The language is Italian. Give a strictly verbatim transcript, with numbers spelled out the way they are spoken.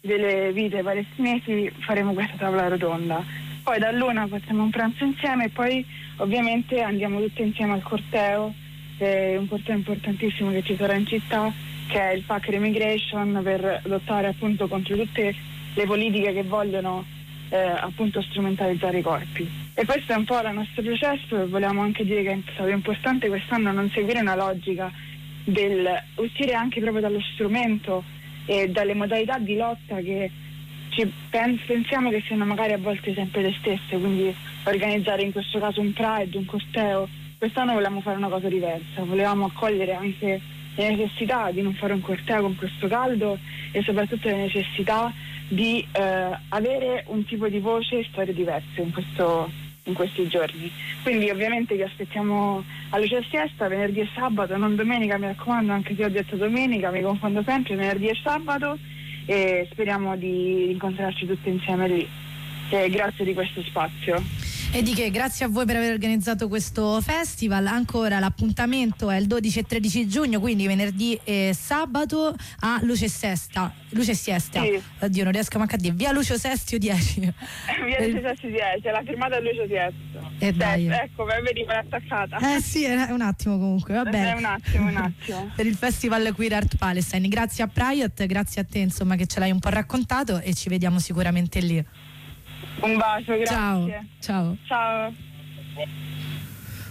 delle vite palestinesi faremo questa tavola rotonda. Poi dall'una facciamo un pranzo insieme e poi ovviamente andiamo tutti insieme al corteo, eh, un corteo importantissimo che ci sarà in città, che è il P A C Remigration, per lottare appunto contro tutte le politiche che vogliono eh, appunto strumentalizzare i corpi. E questo è un po' il nostro processo, e volevamo anche dire che è stato importante quest'anno non seguire una logica del uscire anche proprio dallo strumento e dalle modalità di lotta che ci pens- pensiamo che siano magari a volte sempre le stesse, quindi organizzare in questo caso un Pride, un corteo. Quest'anno volevamo fare una cosa diversa, volevamo accogliere anche le necessità di non fare un corteo con questo caldo e soprattutto le necessità di eh, avere un tipo di voce e storie diverse in, questo, in questi giorni. Quindi ovviamente vi aspettiamo a Luce e Siesta venerdì e sabato, non domenica, mi raccomando, anche se ho detto domenica, mi confondo sempre, venerdì e sabato, e speriamo di incontrarci tutti insieme lì. E grazie di questo spazio. E di che, grazie a voi per aver organizzato questo festival. Ancora l'appuntamento è il dodici e tredici giugno, quindi venerdì e sabato a Luce Sesta, Luce Siesta. Sì. Oddio, non riesco manco a dire. Via Lucio Sestio dieci. Via Lucio Sestio dieci, la firmata Lucio Siesta. E dai. Ecco, vedi, me l'ha attaccata. Eh sì, è un attimo comunque, va bene. È un attimo, un attimo. Per il Festival Queer Art Palestine. Grazie a Pride, grazie a te insomma che ce l'hai un po' raccontato, e ci vediamo sicuramente lì. Un bacio, grazie. Ciao. Ciao. Ciao.